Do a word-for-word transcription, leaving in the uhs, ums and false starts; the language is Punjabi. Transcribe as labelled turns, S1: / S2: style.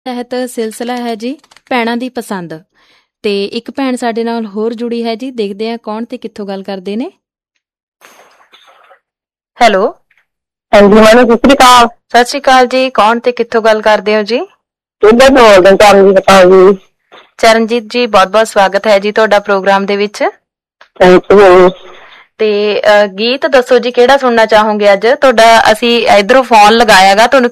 S1: ਤਹਿਤ ਸਿਲਸਿਲਾ ਹੈ ਜੀ ਭੈਣਾਂ ਦੀ ਪਸੰਦ ਤੇ ਇੱਕ ਭੈਣ ਸਾਡੇ ਨਾਲ ਹੋਰ ਜੁੜੀ ਹੈ ਜੀ। ਦੇਖਦੇ ਹਾਂ ਕੌਣ ਤੇ ਕਿੱਥੋਂ ਗੱਲ ਕਰਦੇ ਨੇ। ਹੈਲੋ,
S2: ਹਾਂਜੀ ਮੈਡਮ ਸਤਿ ਸ੍ਰੀ ਅਕਾਲ।
S1: ਸਤਿ ਸ਼੍ਰੀ ਅਕਾਲ ਜੀ। ਕੌਣ ਤੇ ਕਿੱਥੋਂ ਗੱਲ ਕਰਦੇ ਹੋ ਜੀ?
S2: ਚਰਨਜੀਤ
S1: ਚਰਨਜੀਤ ਜੀ, ਬਹੁਤ ਬਹੁਤ ਸਵਾਗਤ ਹੈ ਜੀ ਤੁਹਾਡਾ ਪ੍ਰੋਗਰਾਮ ਦੇ ਵਿੱਚ। ਤੇ ਗੀਤ ਦੱਸੋ ਜੀ, ਕਿਹੜਾ ਸੁਣਨਾ ਚਾਹੋਗੇ ਅੱਜ? ਤੁਹਾਡਾ ਅਸੀਂ ਇਧਰੋਂ ਫੋਨ ਲਗਾਇਆ ਗਾ, ਤੁਹਾਨੂੰ